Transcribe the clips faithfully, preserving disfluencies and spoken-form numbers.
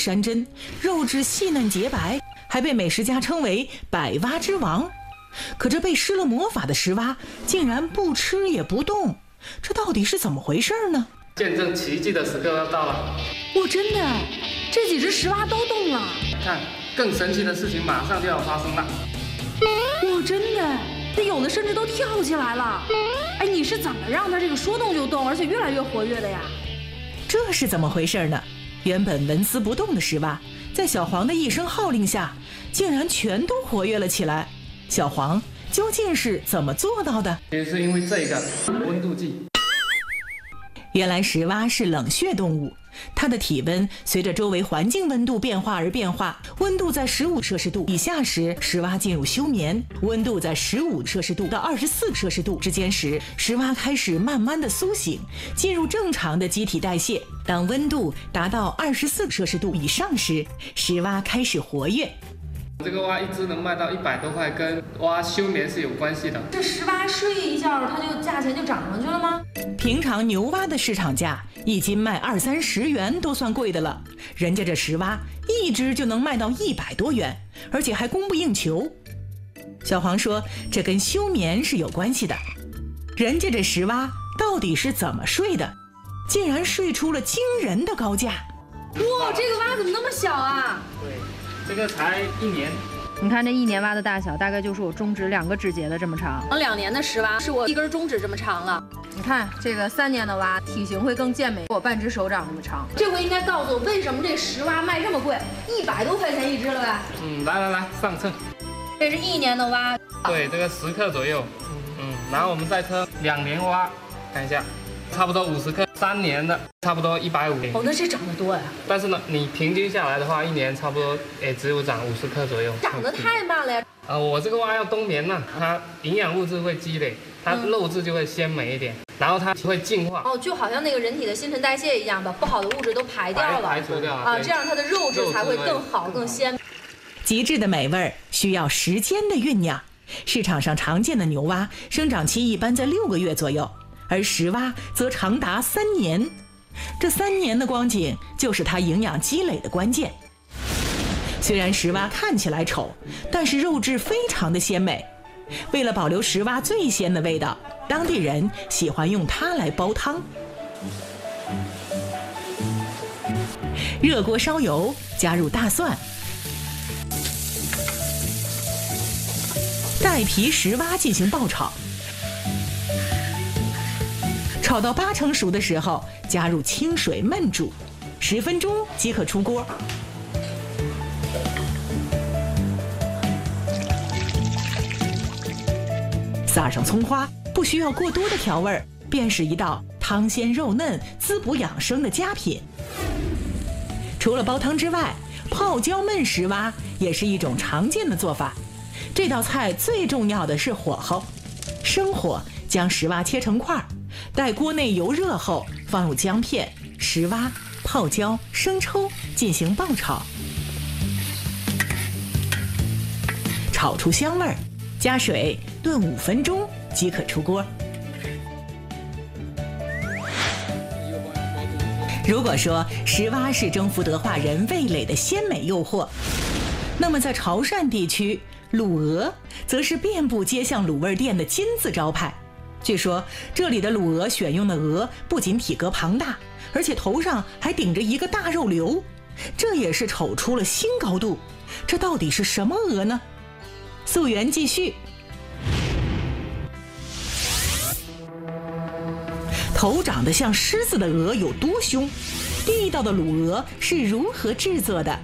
山珍，肉质细嫩洁白，还被美食家称为百蛙之王。可这被施了魔法的石蛙竟然不吃也不动，这到底是怎么回事呢？ 见证奇迹的时刻要到了！ 哇，真的，这几只石蛙都动了。 看，更神奇的事情马上就要发生了！ 哇，真的，这有的甚至都跳起来了。哎，你是怎么让它这个说动就动，而且越来越活跃的呀？ 这是怎么回事呢？原本纹丝不动的石蛙，在小黄的一声号令下，竟然全都活跃了起来。小黄究竟是怎么做到的？ 也是因为这个温度计。 原来石蛙是冷血动物，它的体温随着周围环境温度变化而变化。温度在十五摄氏度以下时，石蛙进入休眠；温度在十五摄氏度到二十四摄氏度之间时，石蛙开始慢慢的苏醒，进入正常的机体代谢。当温度达到二十四摄氏度以上时，石蛙开始活跃。 这个蛙一只能卖到一百多块，跟蛙休眠是有关系的。 这石蛙睡一觉，它就价钱就涨上去了吗？ 平常牛蛙的市场价一斤卖二三十元都算贵的了，人家这石蛙一只就能卖到一百多元，而且还供不应求。小黄说，这跟休眠是有关系的。人家这石蛙到底是怎么睡的，竟然睡出了惊人的高价。 哇，这个蛙怎么那么小啊？ 对。这个才一年， 你看这一年蛙的大小，大概就是我中指两个指节的这么长。 两年的石蛙是我一根中指这么长了。 你看这个三年的蛙，体型会更健美，我半只手掌那么长。 这回应该告诉我，为什么这石蛙卖这么贵，一百多块钱一只了吧？ 嗯，来来来，上秤。 这是一年的蛙， 对，这个十克左右。嗯，然后我们再称两年蛙，看一下。差不多五十克，三年的差不多一百五。 哦，那这长得多呀。 但是呢，你平均下来的话，一年差不多也只有长五十克左右。 长得太慢了呀。 呃，我这个蛙要冬眠呢，它营养物质会积累，它肉质就会鲜美一点，嗯、然后它会净化。 哦，就好像那个人体的新陈代谢一样，把不好的物质都排掉了， 排除掉了啊，这样它的肉质才会更好、更鲜。 极致的美味需要时间的酝酿。市场上常见的牛蛙生长期一般在六个月左右。而石蛙则长达三年，这三年的光景就是它营养积累的关键。虽然石蛙看起来丑，但是肉质非常的鲜美。为了保留石蛙最鲜的味道，当地人喜欢用它来煲汤。热锅烧油，加入大蒜、带皮石蛙进行爆炒。炒到八成熟的时候，加入清水焖煮，十分钟即可出锅。撒上葱花，不需要过多的调味，便是一道汤鲜肉嫩、滋补养生的佳品。除了煲汤之外，泡椒焖石蛙也是一种常见的做法。这道菜最重要的是火候，生火将石蛙切成块。待锅内油热后，放入姜片、石蛙、泡椒、生抽进行爆炒，炒出香味儿，加水炖五分钟即可出锅。如果说石蛙是征服德化人味蕾的鲜美诱惑，那么在潮汕地区，卤鹅则是遍布街巷卤味店的金字招牌。据说这里的卤鹅选用的鹅不仅体格庞大，而且头上还顶着一个大肉瘤，这也是瞅出了新高度。这到底是什么鹅呢？溯源继续。头长得像狮子的鹅有多凶？地道的卤鹅是如何制作的？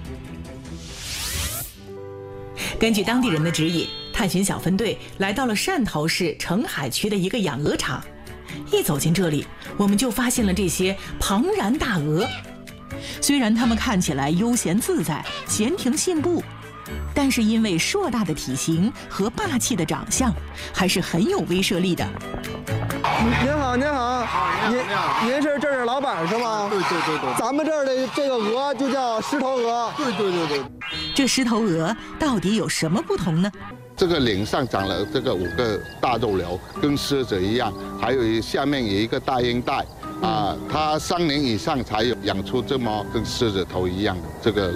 根据当地人的指引，探寻小分队来到了汕头市澄海区的一个养鹅场。一走进这里，我们就发现了这些庞然大鹅。虽然它们看起来悠闲自在、闲庭信步，但是因为硕大的体型和霸气的长相，还是很有威慑力的。 您好，您好，您您是这儿老板是吗？ 对对对对， 咱们这儿的这个鹅就叫狮头鹅。 对对对对。 这狮头鹅到底有什么不同呢？ 这个脸上长了这个五个大肉瘤，跟狮子一样，还有下面有一个大鹰带，啊、呃，它三年以上才有养出这么跟狮子头一样的这个。